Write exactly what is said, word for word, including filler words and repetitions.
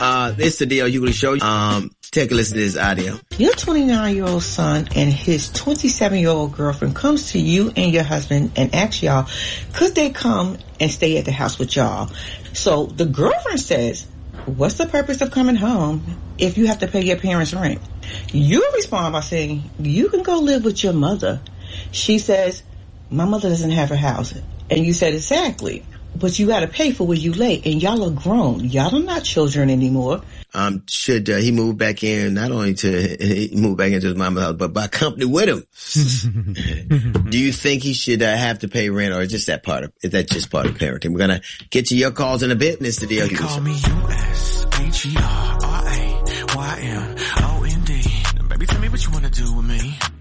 Uh, it's the D L Hughley Show. Um, take a listen to this audio. Your twenty-nine-year-old son and his twenty-seven-year-old girlfriend comes to you and your husband and asks y'all, could they come and stay at the house with y'all? So the girlfriend says, what's the purpose of coming home if you have to pay your parents' rent? You respond by saying, you can go live with your mother. She says, my mother doesn't have a house. And you said, exactly. But you got to pay for where you lay, and y'all are grown. Y'all are not children anymore. Um, should uh, he move back in, not only to he move back into his mama's house, but buy company with him? Do you think he should uh, have to pay rent, or is just that part of, is that just part of parenting? We're going to get to your calls in a bit, and it's the D L Hughley Show. Call me U S H E R R A Y M O N D. Baby, tell me what you want to do with me.